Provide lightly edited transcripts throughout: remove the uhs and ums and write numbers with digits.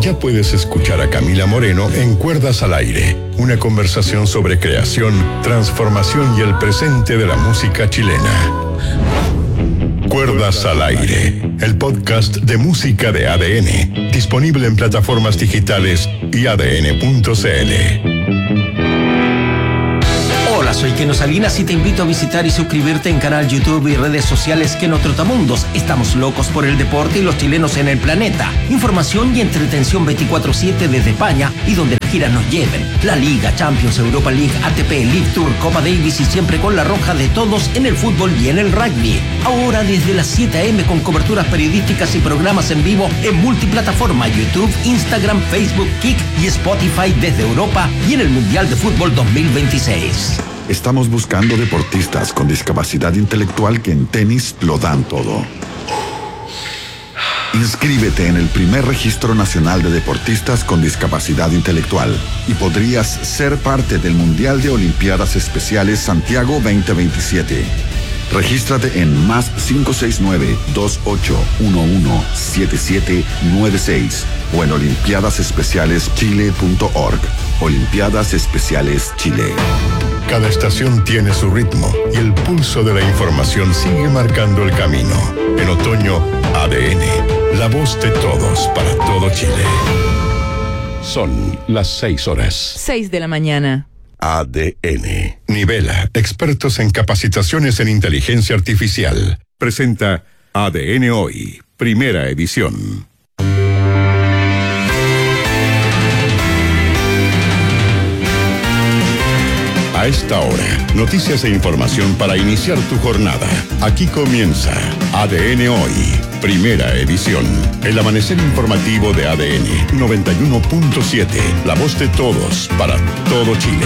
ya puedes escuchar a Camila Moreno en Cuerdas al Aire, una conversación sobre creación, transformación y el presente de la música chilena. Cuerdas al Aire, el podcast de música de ADN, disponible en plataformas digitales y adn.cl. Hola, soy Keno Salinas y te invito a visitar y suscribirte en canal YouTube y redes sociales Keno Trotamundos. Estamos locos por el deporte y los chilenos en el planeta. Información y entretención 24/7 desde España y donde las giras nos lleven. La Liga, Champions, Europa League, ATP, League Tour, Copa Davis y siempre con la roja de todos en el fútbol y en el rugby. Ahora desde las 7 a.m. con coberturas periodísticas y programas en vivo en multiplataforma YouTube, Instagram, Facebook, Kik y Spotify desde Europa y en el Mundial de Fútbol 2026. Estamos buscando deportistas con discapacidad intelectual que en tenis lo dan todo. Inscríbete en el primer registro nacional de deportistas con discapacidad intelectual y podrías ser parte del Mundial de Olimpiadas Especiales Santiago 2027. Regístrate en +569 28117796 o en olimpiadasespecialeschile.org. Olimpiadas Especiales Chile. Cada estación tiene su ritmo y el pulso de la información sigue marcando el camino. En otoño, ADN, la voz de todos para todo Chile. Son las 6 horas. 6 de la mañana. ADN. Nivela, expertos en capacitaciones en inteligencia artificial. Presenta ADN Hoy, primera edición. A esta hora, noticias e información para iniciar tu jornada. Aquí comienza ADN Hoy, primera edición. El amanecer informativo de ADN 91.7, la voz de todos para todo Chile.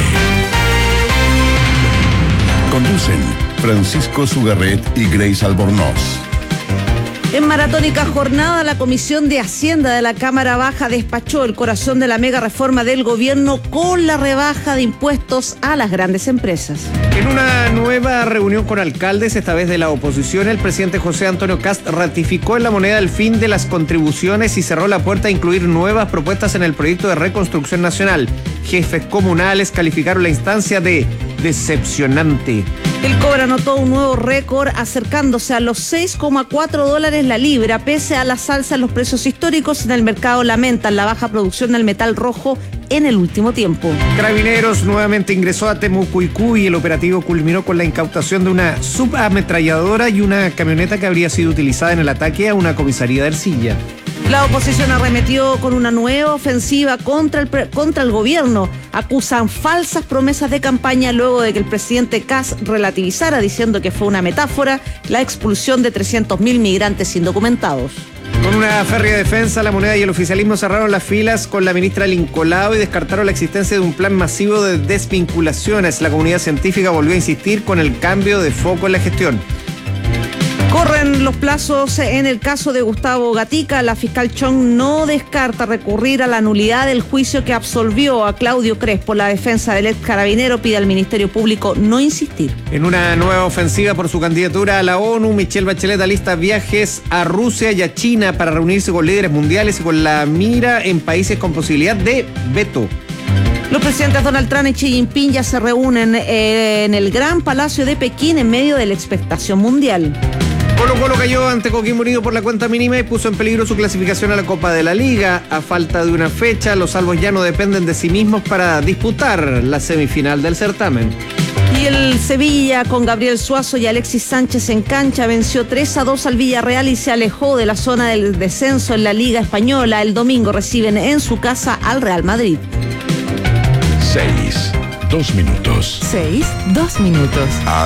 Conducen Francisco Sugarret y Grace Albornoz. En maratónica jornada, la Comisión de Hacienda de la Cámara Baja despachó el corazón de la mega reforma del gobierno con la rebaja de impuestos a las grandes empresas. En una nueva reunión con alcaldes, esta vez de la oposición, el presidente José Antonio Kast ratificó en La Moneda el fin de las contribuciones y cerró la puerta a incluir nuevas propuestas en el proyecto de reconstrucción nacional. Jefes comunales calificaron la instancia de decepcionante. El cobre anotó un nuevo récord acercándose a los $6,4 la libra, pese a la alza en los precios históricos. En el mercado lamentan la baja producción del metal rojo en el último tiempo. Carabineros nuevamente ingresó a Temucuicú y el operativo culminó con la incautación de una subametralladora y una camioneta que habría sido utilizada en el ataque a una comisaría de Ercilla. La oposición arremetió con una nueva ofensiva contra el gobierno. Acusan falsas promesas de campaña luego de que el presidente Kast relativizara, diciendo que fue una metáfora, la expulsión de 300.000 migrantes indocumentados. Con una férrea defensa, La Moneda y el oficialismo cerraron las filas con la ministra Lincolao y descartaron la existencia de un plan masivo de desvinculaciones. La comunidad científica volvió a insistir con el cambio de foco en la gestión. Corren los plazos en el caso de Gustavo Gatica. La fiscal Chong no descarta recurrir a la nulidad del juicio que absolvió a Claudio Crespo. La defensa del ex carabinero pide al Ministerio Público no insistir. En una nueva ofensiva por su candidatura a la ONU, Michelle Bachelet alista viajes a Rusia y a China para reunirse con líderes mundiales y con la mira en países con posibilidad de veto. Los presidentes Donald Trump y Xi Jinping ya se reúnen en el Gran Palacio de Pekín en medio de la expectación mundial. Colo-Colo cayó ante Coquimbo Unido por la cuenta mínima y puso en peligro su clasificación a la Copa de la Liga. A falta de una fecha, los albos ya no dependen de sí mismos para disputar la semifinal del certamen. Y el Sevilla, con Gabriel Suazo y Alexis Sánchez en cancha, venció 3-2 al Villarreal y se alejó de la zona del descenso en la Liga Española. El domingo reciben en su casa al Real Madrid. 6, 2 minutos. 6, 2 minutos.